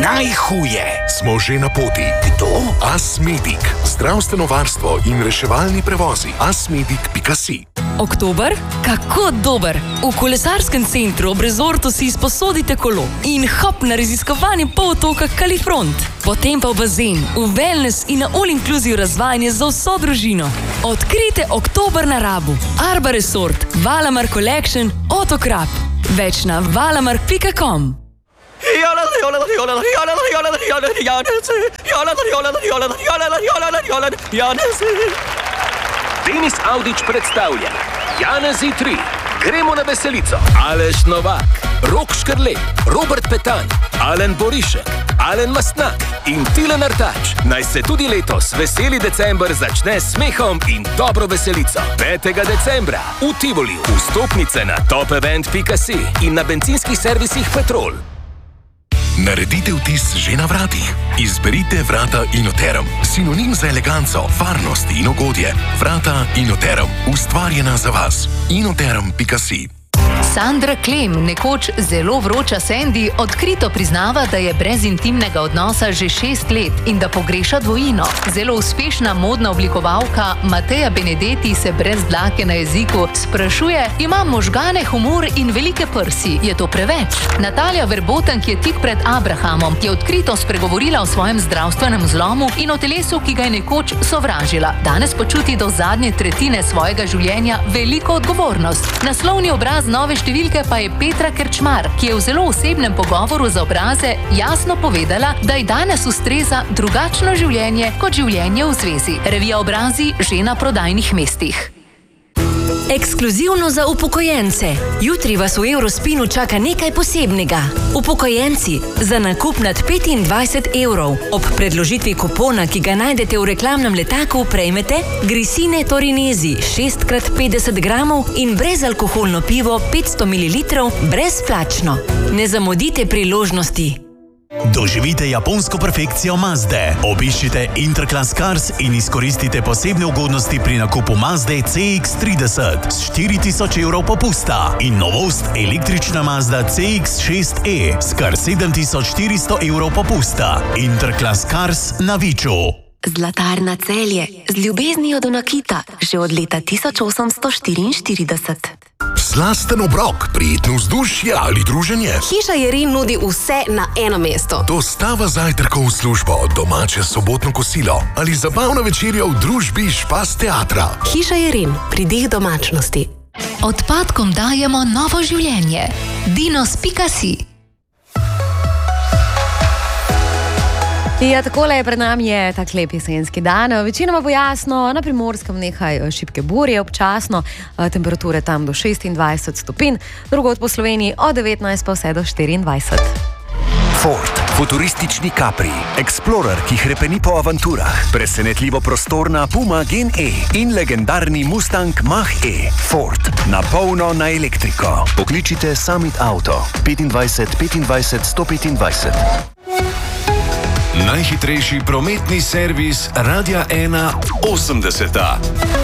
najhuje. Smo že na poti. Kdo? Asmedic. Zdravstveno varstvo in reševalni prevozi. Asmedic.si. Oktober? Kako dober! V kolesarskem centru ob rezortu si izposodite kolo in hop na raziskovanje polotoka Kalifront. Potem pa v bazen, v wellness in na all-inclusive razvajanje za vso družino. Odkrite oktober na Rabu. Arba Resort, Valamar Collection, Otokrap. Več na valamark.com. Denis Audić predstavlja Janezi 3, Gremo na veselico, Aleš Novak, Rok Škrlej, Robert Petan, Alen Borišek, Alen Mastnak in Tilen Artač. Naj se tudi letos veseli december začne s smehom in dobro veselico. 5. decembra v Tivoliju. Vstopnice na topevent.si in na bencinskih servisih Petrol. Naredite vtis že na vratih. Izberite vrata Inoterum. Sinonim za eleganco, varnost in ugodje. Vrata Inoterum. Ustvarjena za vas. Inoterum.si. Sandra Klem, nekoč zelo vroča Sandy, odkrito priznava, da je brez intimnega odnosa že 6 let in da pogreša dvojino. Zelo uspešna modna oblikovalka Mateja Benedetti se brez dlake na jeziku sprašuje: imam možgane, humor in velike prsi, je to preveč? Natalija Verboten, ki je tik pred Abrahamom, je odkrito spregovorila o svojem zdravstvenem zlomu in o telesu, ki ga je nekoč sovražila. Danes pa čuti do zadnje tretjine svojega življenja veliko odgovornost. Naslovni obraz nove številke pa je Petra Kerčmar, ki je v zelo osebnem pogovoru za Obraze jasno povedala, da ji danes ustreza drugačno življenje kot življenje v zvezi. Revija Obrazi že na prodajnih mestih. Ekskluzivno za upokojence. Jutri vas v Eurospinu čaka nekaj posebnega. Upokojenci, za nakup nad 25 evrov ob predložitvi kupona, ki ga najdete v reklamnem letaku, prejmete Grisine Torinesi 6x50 gramov in brezalkoholno pivo 500 ml brezplačno. Ne zamudite priložnosti. Doživite japonsko perfekcijo Mazde. Obiščite Interclass Cars in izkoristite posebne ugodnosti pri nakupu Mazde CX-30 s 4000 evrov popusta in novost električna Mazda CX-6e s kar 7400 evrov popusta. Interclass Cars na Viču. Zlatarna Celje, z ljubeznijo do nakita, že od leta 1844. Slasten obrok, prijetno vzdušje ali druženje. Hiša Jerin nudi vse na eno mesto. Dostava zajtrkov v službo, domače sobotno kosilo ali zabavna večerja v družbi Špas teatra. Hiša Jerin, pridih domačnosti. Odpadkom dajemo novo življenje. Dinos.si. Ja, takole pred nami je tak lep jesenski dan. Večinoma bo jasno, na Primorskem nekaj šibke burje občasno, temperature tam do 26 stopinj, drugod po Sloveniji od 19 pa vse do 24. Ford, futuristični Capri, Explorer, ki hrepeni po avanturah, presenetljivo prostorna Puma Gen E in legendarni Mustang Mach-E. Ford, na polno na elektriko. Pokličite Summit Auto 25 25 125. Najhitrejši prometni servis Radia 1 80.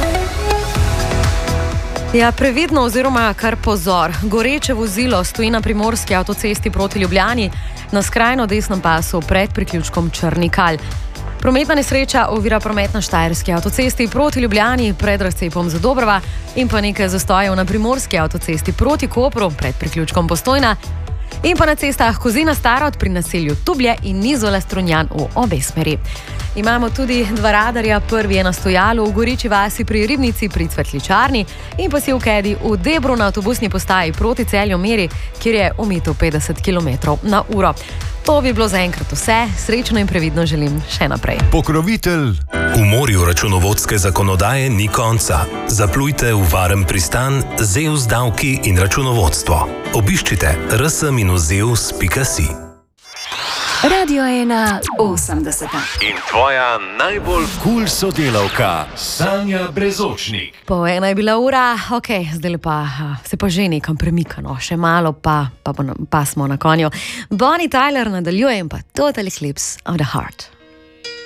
Ja, previdno oziroma kar pozor. Goreče vozilo stoji na primorski avtocesti proti Ljubljani na skrajno desnem pasu pred priključkom Črni Kalj. Prometna nesreča ovira promet na Štajerski avtocesti proti Ljubljani pred razcepom Zadobrova in pa nekaj zastojev na primorski avtocesti proti Kopru pred priključkom Postojna. In pa na cestah Kozina Starod pri naselju Tublje in Nizola Strunjan v obe smeri. Imamo tudi dva radarja, prvi je na stojalu v Goriči vasi pri Ribnici pri Cvetličarni in pa si v Kedi v Debru na avtobusni postaji proti Celju Meri, kjer je omejitev 50 km/h. To bi bilo zaenkrat vse, srečno in previdno želim še naprej. Pokrovitelj. V morju računovodske zakonodaje ni konca. Zaplujte v varen pristan ZEUS davki in računovodstvo. Obiščite rs-zeus.si. Radio 1 80. In tvoja najbolj cool sodelavka, Sanja Brezočnik. Po 1 je bila ura, zdaj pa se pa že nekam premikano, še malo pa smo na konju. Bonnie Tyler nadaljuje in pa Total Eclipse of the Heart.